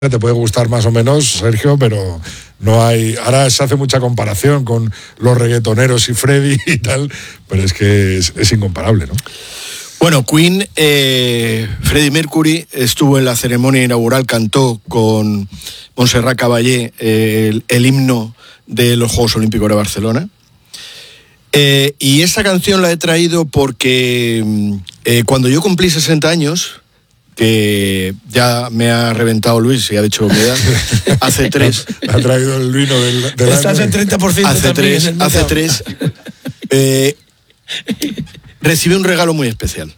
Te puede gustar más o menos, Sergio, pero no hay... Ahora se hace mucha comparación con los reggaetoneros y Freddie y tal, pero es que es incomparable, ¿no? Bueno, Queen, Freddie Mercury estuvo en la ceremonia inaugural, cantó con Montserrat Caballé el himno de los Juegos Olímpicos de Barcelona. Y esta canción la he traído porque cuando yo cumplí 60 años... que ya me ha reventado Luis y ha dicho mi edad, hace 3. Ha traído el vino del Estás en 30% hace 3. Recibí un regalo muy especial.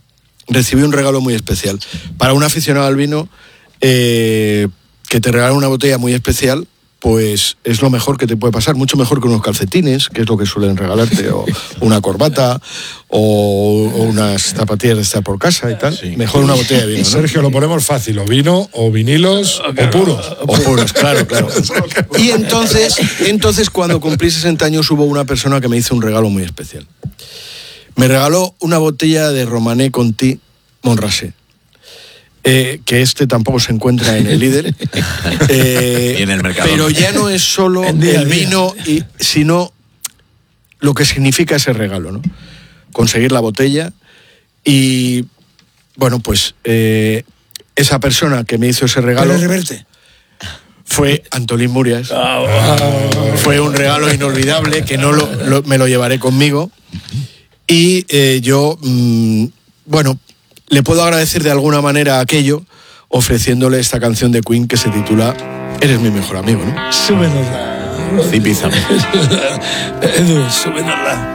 Para un aficionado al vino, que te regala una botella muy especial, pues es lo mejor que te puede pasar, mucho mejor que unos calcetines, que es lo que suelen regalarte, o una corbata, o unas zapatillas de estar por casa y tal. Sí. Mejor una botella de vino, ¿no? Sergio, lo ponemos fácil, o vino, o vinilos, o puros. O puros, claro. Y entonces cuando cumplí 60 años hubo una persona que me hizo un regalo muy especial. Me regaló una botella de Romanée Conti Montrachet. Que tampoco se encuentra en el líder, y en el mercado. Pero ya no es solo el vino, sino lo que significa ese regalo, ¿no? Conseguir la botella y, bueno, pues esa persona que me hizo ese regalo fue Antolín Murias. Fue un regalo inolvidable que no me lo llevaré conmigo y yo, bueno, le puedo agradecer de alguna manera aquello ofreciéndole esta canción de Queen que se titula Eres mi mejor amigo, ¿no? Súbenosla. Zipiza. Edu, súbenosla.